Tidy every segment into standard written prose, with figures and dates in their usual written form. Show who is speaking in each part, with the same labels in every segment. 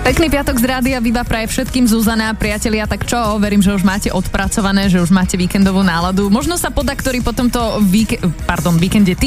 Speaker 1: Pekný piatok z Rádia Viva praje všetkým Zuzana, priatelia, tak čo? Verím, že už máte odpracované, že už máte víkendovú náladu. Možno sa po tomto týždni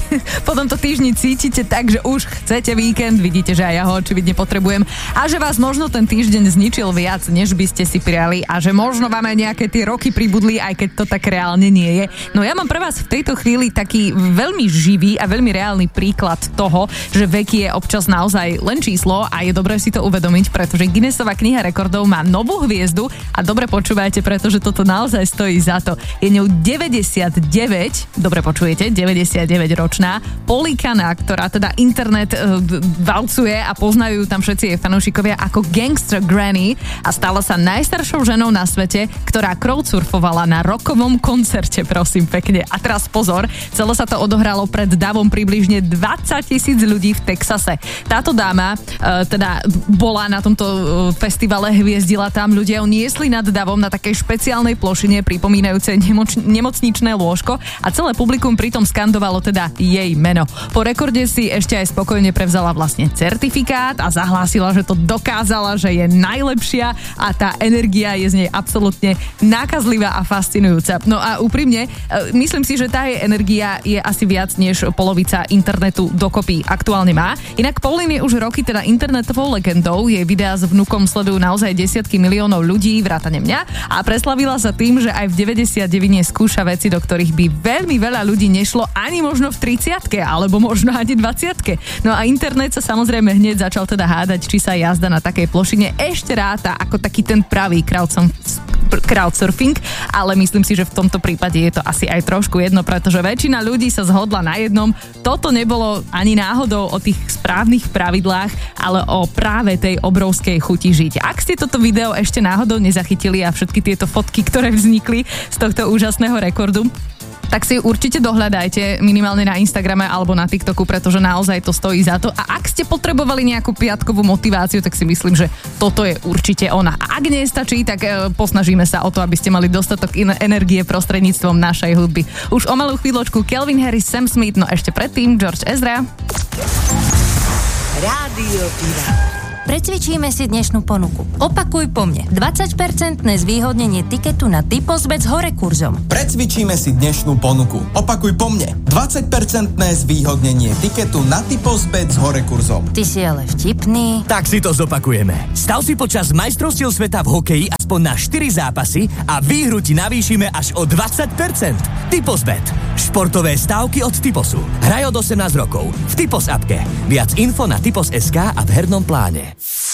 Speaker 1: cítite tak, že už chcete víkend, vidíte, že aj ja ho očividne potrebujem a že vás možno ten týždeň zničil viac, než by ste si prijali a že možno vám aj nejaké tie roky pribudli, aj keď to tak reálne nie je. No ja mám pre vás v tejto chvíli taký veľmi živý a veľmi reálny príklad toho, že vek je občas naozaj len číslo a je dobré si to uvedomiť, pretože Guinnessova kniha rekordov má novú hviezdu a dobre počúvajte, pretože toto naozaj stojí za to. Je ňou 99, dobre počujete, 99-ročná Polikana, ktorá teda internet valcuje a poznajú tam všetci jej fanúšikovia ako Gangster Granny a stala sa najstaršou ženou na svete, ktorá crowdsurfovala na rockovom koncerte, prosím pekne. A teraz pozor, celé sa to odohralo pred davom približne 20,000 ľudí v Texase. Táto dáma teda bola na tomto festivale, hviezdila tam, ľudia ju niesli nad davom na takej špeciálnej plošine pripomínajúcej nemocničné lôžko a celé publikum pritom skandovalo teda jej meno. Po rekorde si ešte aj spokojne prevzala vlastne certifikát a zahlásila, že to dokázala, že je najlepšia a tá energia je z nej absolútne nákazlivá a fascinujúca. No a úprimne, myslím si, že tá jej energia je asi viac než polovica internetu dokopy aktuálne má. Inak Pauline je už roky teda internetovou legendou, jej videá s vnukom sledujú naozaj desiatky miliónov ľudí, vrátane mňa, a preslavila sa tým, že aj v 99 skúša veci, do ktorých by veľmi veľa ľudí nešlo ani možno v 30-ke, alebo možno ani 20-ke. No a internet sa samozrejme hneď začal teda hádať, či sa jazda na takej plošine ešte ráta ako taký ten pravý crowdsurfing, ale myslím si, že v tomto prípade je to asi aj trošku jedno, pretože väčšina ľudí sa zhodla na jednom. Toto nebolo ani náhodou o tých správnych pravidlách, ale o práve tej obrovskej chuti žiť. Ak ste toto video ešte náhodou nezachytili a všetky tieto fotky, ktoré vznikli z tohto úžasného rekordu, tak si určite dohľadajte minimálne na Instagrame alebo na TikToku, pretože naozaj to stojí za to. A ak ste potrebovali nejakú piatkovú motiváciu, tak si myslím, že toto je určite ona. A ak nestačí, tak posnažíme sa o to, aby ste mali dostatok energie prostredníctvom našej hudby. Už o malú chvíľočku Calvin Harris, Sam Smith, no ešte predtým George Ezra.
Speaker 2: Rádio Viva. Precvičíme si dnešnú ponuku. Opakuj po mne. 20% zvýhodnenie tiketu na Typosbet s horekurzom.
Speaker 3: Precvičíme si dnešnú ponuku. Opakuj po mne. 20% zvýhodnenie tiketu na Typosbet s horekurzom.
Speaker 2: Ty si ale vtipný.
Speaker 4: Tak si to zopakujeme. Stav si počas majstrovstiev sveta v hokeji aspoň na 4 zápasy a výhru ti navýšime až o 20%. Typosbet. Športové stávky od Typosu. Hraj od 18 rokov. V Typos appke. Viac info na typos.sk a v hernom pláne.